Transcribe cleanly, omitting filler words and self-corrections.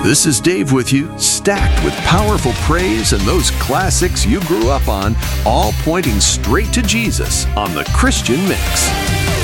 This is Dave with you, stacked with powerful praise and those classics you grew up on, all pointing straight to Jesus on the Christian Mix.